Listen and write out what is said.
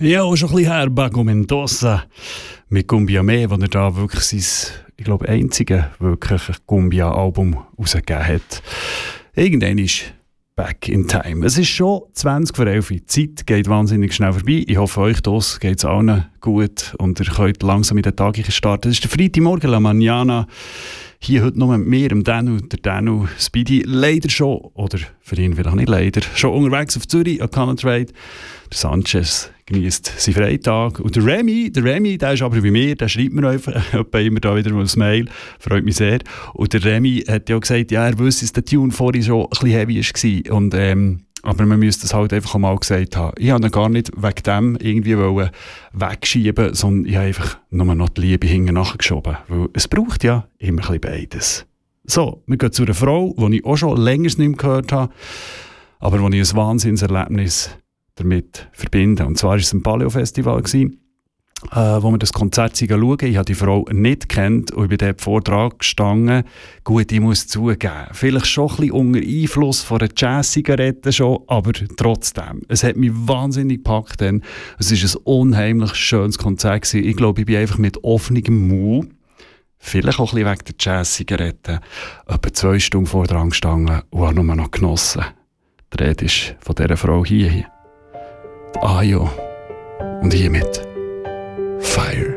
Ja, auch schon ein bisschen her, Bago Mendoza mit Cumbia Me, wo er da wirklich sein, ich glaube, einzige wirklich Cumbia-Album rausgegeben hat. Irgendwann ist Back in Time. Es ist schon 20 vor 11 Uhr. Die Zeit geht wahnsinnig schnell vorbei. Ich hoffe, euch geht es allen gut und ihr könnt langsam in den Tag starten. Es ist der Freitagmorgen, La Mañana. Hier heute nur mit mir, dem Danu, der Danu Speedy, leider schon, oder für ihn vielleicht nicht leider, schon unterwegs auf Zürich, an Cannon Trade. Der Sanchez genießt seinen Freitag. Und der Remy, der ist aber wie mir, der schreibt mir einfach immer da wieder mal ein Mail, freut mich sehr. Und der Remy hat ja gesagt, ja, er wüsste, dass der Tune vorhin schon ein bisschen heavy war. Und, aber man müsste es halt einfach mal gesagt haben. Ich wollte ihn gar nicht wegen dem irgendwie wegschieben, sondern ich habe einfach nur noch die Liebe hinten nachgeschoben. Weil es braucht ja immer ein bisschen beides. So, wir gehen zu einer Frau, die ich auch schon länger nicht mehr gehört habe, aber die ich ein Wahnsinnserlebnis damit verbinde. Und zwar war es ein Paleo-Festival, wo wir das Konzert schauen. Ich habe die Frau nicht gekannt und ich bin dort vor dran gestanden. Gut, ich muss zugeben, vielleicht schon ein bisschen unter Einfluss von einer Jazz-Zigarette schon, aber trotzdem. Es hat mich wahnsinnig gepackt. Denn es war ein unheimlich schönes Konzert gewesen. Ich glaube, ich bin einfach mit offenem Mund, vielleicht auch ein bisschen wegen der Jazz-Zigarette, etwa 2 Stunden vor dran gestanden und habe nur noch genossen. Die Rede ist von dieser Frau hier. Ayo. Und hiermit Fire.